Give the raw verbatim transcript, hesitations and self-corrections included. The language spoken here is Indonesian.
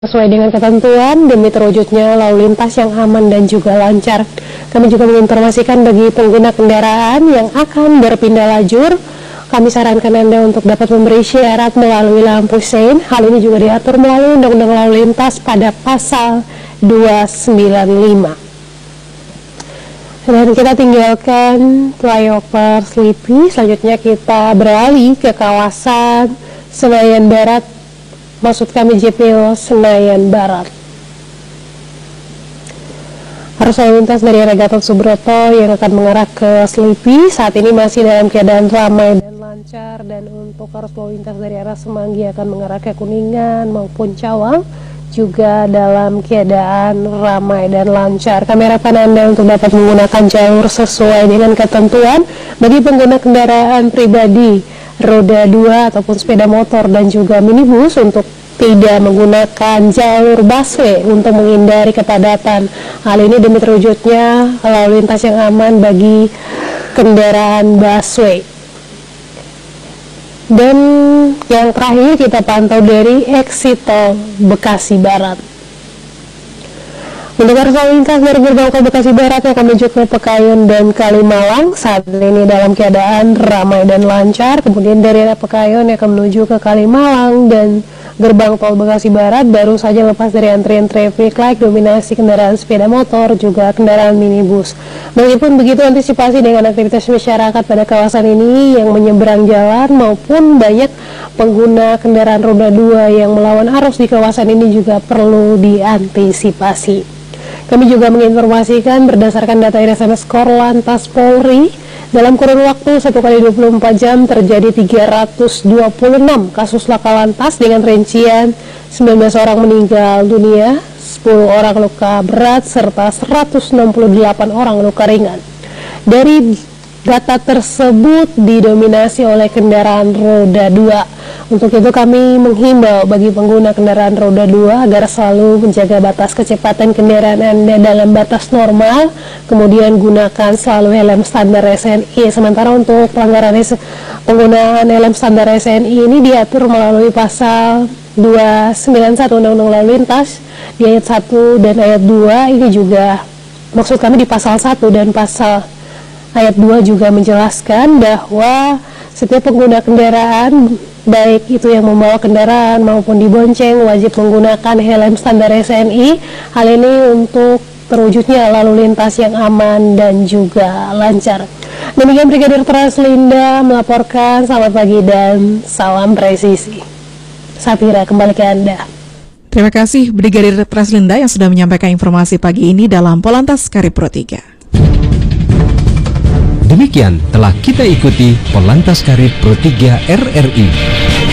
sesuai dengan ketentuan demi terwujudnya lalu lintas yang aman dan juga lancar. Kami juga menginformasikan bagi pengguna kendaraan yang akan berpindah lajur, kami sarankan Anda untuk dapat memberi syarat melalui lampu sein. Hal ini juga diatur melalui Undang-Undang Lalu Lintas pada pasal dua sembilan lima. Dan kita tinggalkan flyover Slipi, selanjutnya kita beralih ke kawasan Senayan Barat, maksud kami J P O Senayan Barat. Arus lalu lintas dari arah Gatot Subroto yang akan mengarah ke Slipi saat ini masih dalam keadaan ramai dan lancar, dan untuk arus lalu lintas dari arah Semanggi akan mengarah ke Kuningan maupun Cawang juga dalam keadaan ramai dan lancar. Kami harapkan Anda untuk dapat menggunakan jalur sesuai dengan ketentuan bagi pengguna kendaraan pribadi roda dua ataupun sepeda motor dan juga minibus untuk tidak menggunakan jalur busway untuk menghindari kepadatan. Hal ini demi terwujudnya lalu lintas yang aman bagi kendaraan busway. Dan yang terakhir kita pantau dari exit tol Bekasi Barat. Untuk arus lalu lintas dari gerbang tol Bekasi Barat yang akan menuju ke Pekayun dan Kalimalang saat ini dalam keadaan ramai dan lancar. Kemudian dari arah Pekayun yang akan menuju ke Kalimalang dan gerbang tol Bekasi Barat baru saja lepas dari antrian traffic light, dominasi kendaraan sepeda motor juga kendaraan minibus. Meskipun begitu, antisipasi dengan aktivitas masyarakat pada kawasan ini yang menyeberang jalan maupun banyak pengguna kendaraan roda dua yang melawan arus di kawasan ini juga perlu diantisipasi. Kami juga menginformasikan berdasarkan data Irsana Korlantas Polri, dalam kurun waktu satu kali dua puluh empat jam terjadi tiga ratus dua puluh enam kasus laka lantas dengan rincian sembilan belas orang meninggal dunia, sepuluh orang luka berat, serta seratus enam puluh delapan orang luka ringan. Dari data tersebut didominasi oleh kendaraan roda dua. Untuk itu kami menghimbau bagi pengguna kendaraan roda dua agar selalu menjaga batas kecepatan kendaraan Anda dalam batas normal, kemudian gunakan selalu helm standar S N I. Sementara untuk pelanggaran penggunaan helm standar S N I ini diatur melalui pasal dua sembilan satu Undang-Undang Lalu Lintas di ayat satu dan ayat dua. Ini juga maksud kami di pasal satu dan pasal ayat dua juga menjelaskan bahwa setiap pengguna kendaraan, baik itu yang membawa kendaraan maupun dibonceng, wajib menggunakan helm standar S N I. Hal ini untuk terwujudnya lalu lintas yang aman dan juga lancar. Demikian Brigadir Praslinda melaporkan. Selamat pagi dan salam presisi. Sapira, kembali ke Anda. Terima kasih Brigadir Praslinda yang sudah menyampaikan informasi pagi ini dalam Polantas Karib Pro tiga. Demikian telah kita ikuti Polantas Karib Pro tiga R R I.